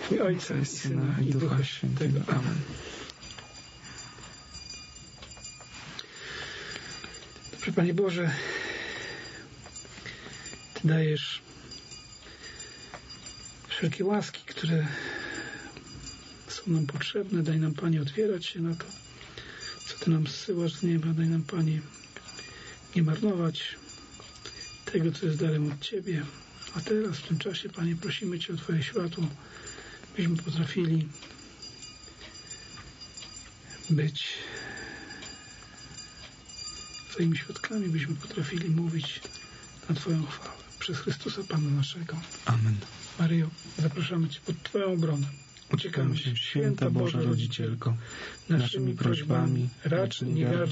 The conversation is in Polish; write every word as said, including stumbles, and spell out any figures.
i Ojca, i Syna, i Ducha Świętego. Amen. Dobrze, Panie Boże, Ty dajesz wszelkie łaski, które są nam potrzebne. Daj nam, Panie, otwierać się na to, co Ty nam zsyłasz z nieba. Daj nam, Panie, nie marnować tego, co jest darem od Ciebie. A teraz, w tym czasie, Panie, prosimy Cię o Twoje światło, byśmy potrafili być Twoimi świadkami, byśmy potrafili mówić na Twoją chwałę. Przez Chrystusa Pana naszego. Amen. Maryjo, zapraszamy Cię pod Twoją obronę. Uciekamy się, święta Boża Rodzicielko, naszymi prośbami racz nie